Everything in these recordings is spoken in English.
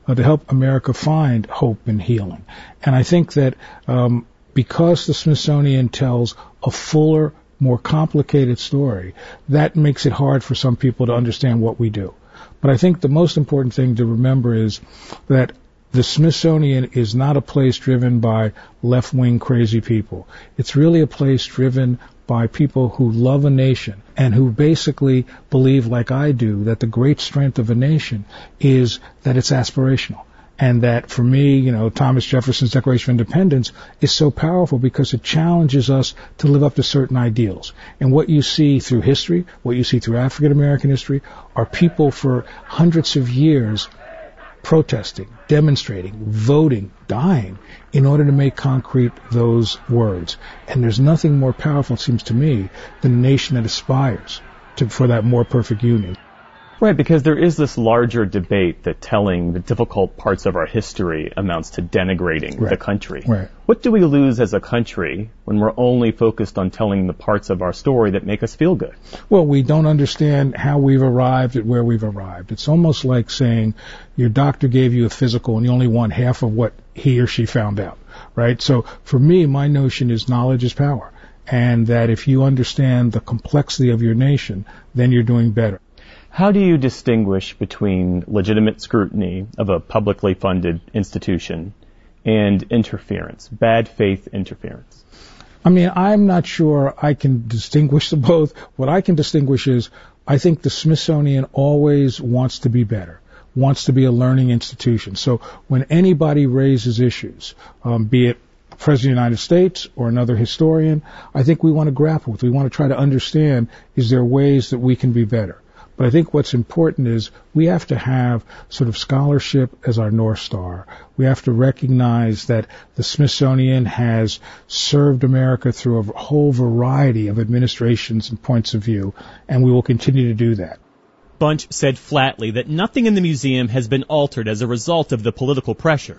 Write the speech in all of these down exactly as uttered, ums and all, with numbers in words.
uh, to help America find hope and healing. And I think that um, because the Smithsonian tells a fuller, more complicated story, that makes it hard for some people to understand what we do. But I think the most important thing to remember is that the Smithsonian is not a place driven by left-wing crazy people. It's really a place driven by people who love a nation and who basically believe, like I do, that the great strength of a nation is that it's aspirational. And that, for me, you know, Thomas Jefferson's Declaration of Independence is so powerful because it challenges us to live up to certain ideals. And what you see through history, what you see through African American history, are people for hundreds of years protesting, demonstrating, voting, dying in order to make concrete those words. And there's nothing more powerful, it seems to me, than a nation that aspires to, for that more perfect union. Right, because there is this larger debate that telling the difficult parts of our history amounts to denigrating right. the country. Right. What do we lose as a country when we're only focused on telling the parts of our story that make us feel good? Well, we don't understand how we've arrived at where we've arrived. It's almost like saying your doctor gave you a physical and you only want half of what he or she found out, right? So for me, my notion is knowledge is power, and that if you understand the complexity of your nation, then you're doing better. How do you distinguish between legitimate scrutiny of a publicly funded institution and interference, bad faith interference? I mean, I'm not sure I can distinguish the both. What I can distinguish is I think the Smithsonian always wants to be better, wants to be a learning institution. So when anybody raises issues, um, be it President of the United States or another historian, I think we want to grapple with. We want to try to understand, is there ways that we can be better? But I think what's important is we have to have sort of scholarship as our North Star. We have to recognize that the Smithsonian has served America through a whole variety of administrations and points of view, and we will continue to do that. Bunch said flatly that nothing in the museum has been altered as a result of the political pressure.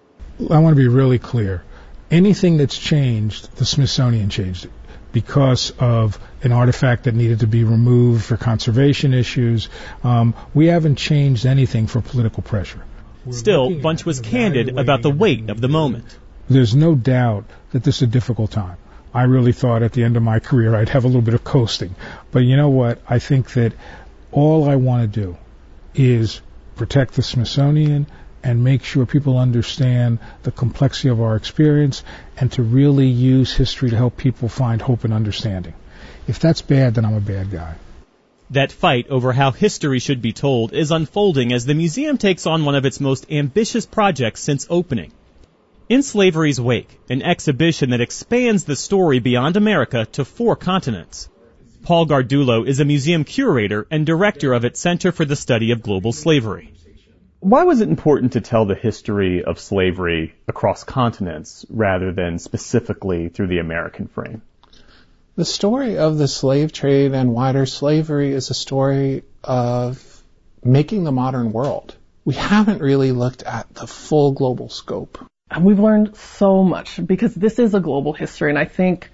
I want to be really clear. Anything that's changed, the Smithsonian changed it, because of an artifact that needed to be removed for conservation issues. Um, we haven't changed anything for political pressure. We're Still, Bunch was candid about the weight of the moment. There's no doubt that this is a difficult time. I really thought at the end of my career I'd have a little bit of coasting. But you know what? I think that all I want to do is protect the Smithsonian and make sure people understand the complexity of our experience and to really use history to help people find hope and understanding. If that's bad, then I'm a bad guy. That fight over how history should be told is unfolding as the museum takes on one of its most ambitious projects since opening. In Slavery's Wake, an exhibition that expands the story beyond America to four continents. Paul Gardulo is a museum curator and director of its Center for the Study of Global Slavery. Why was it important to tell the history of slavery across continents rather than specifically through the American frame? The story of the slave trade and wider slavery is a story of making the modern world. We haven't really looked at the full global scope. We've learned so much because this is a global history, and I think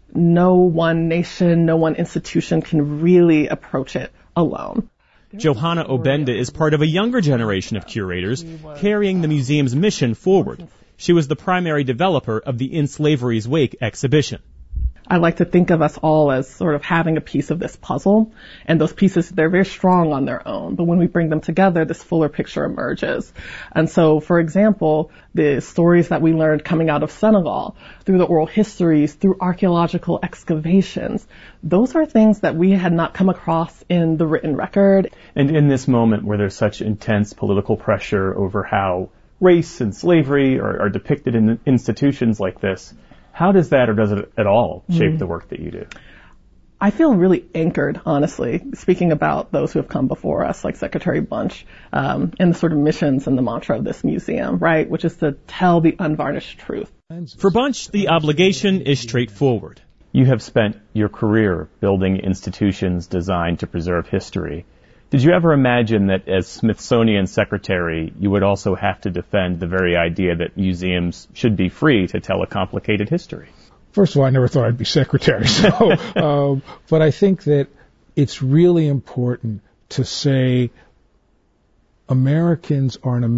no one nation, no one institution can really approach it alone. Johanna Obenda is part of a younger generation of curators carrying the museum's mission forward. She was the primary developer of the In Slavery's Wake exhibition. I like to think of us all as sort of having a piece of this puzzle, and those pieces, they're very strong on their own, but when we bring them together, this fuller picture emerges. And so, for example, the stories that we learned coming out of Senegal, through the oral histories, through archaeological excavations, those are things that we had not come across in the written record. And in this moment where there's such intense political pressure over how race and slavery are, are depicted in institutions like this, how does that, or does it at all, shape mm. the work that you do? I feel really anchored, honestly, speaking about those who have come before us, like Secretary Bunch, um, and the sort of missions and the mantra of this museum, right, which is to tell the unvarnished truth. For Bunch, the obligation is straightforward. You have spent your career building institutions designed to preserve history. Did you ever imagine that as Smithsonian Secretary, you would also have to defend the very idea that museums should be free to tell a complicated history? First of all, I never thought I'd be secretary. So, um, but I think that it's really important to say Americans are an